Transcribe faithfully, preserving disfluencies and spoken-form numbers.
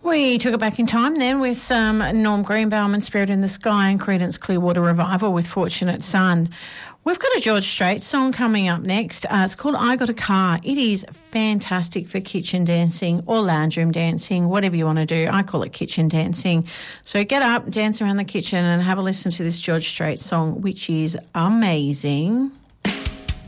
We took it back in time then with um, Norm Greenbaum and Spirit in the Sky and Creedence Clearwater Revival with Fortunate Son. We've got a George Strait song coming up next. Uh, it's called I Got a Car. It is fantastic for kitchen dancing or lounge room dancing, whatever you want to do. I call it kitchen dancing. So get up, dance around the kitchen and have a listen to this George Strait song, which is amazing.